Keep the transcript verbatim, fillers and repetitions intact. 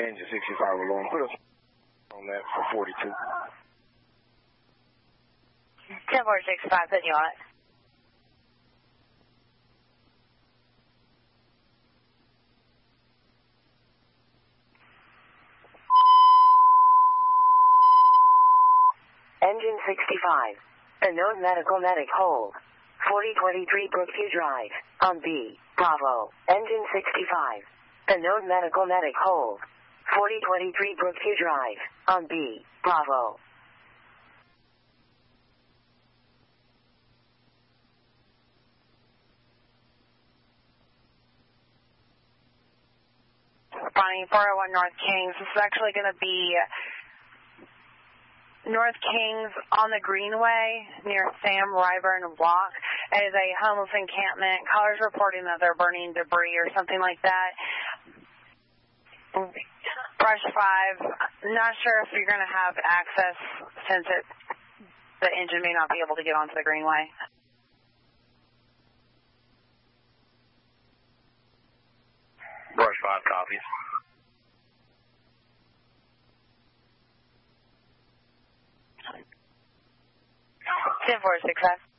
Engine sixty-five alarm. Put us on that for forty-two. ten four six five, putting you on it. Engine sixty-five. A known medical medic hold. forty twenty-three Brookview Drive, on B, Bravo. Engine sixty-five. A known medical medic hold. forty twenty-three Brookview Drive, on B, Bravo. Bonnie, four oh one North Kings. This is actually going to be North Kings on the Greenway near Sam Ryburn Walk. It is a homeless encampment. Callers reporting that they're burning debris or something like that. Brush five. Not sure if you're going to have access since it, the engine may not be able to get onto the Greenway. Brush five copies. ten four six five.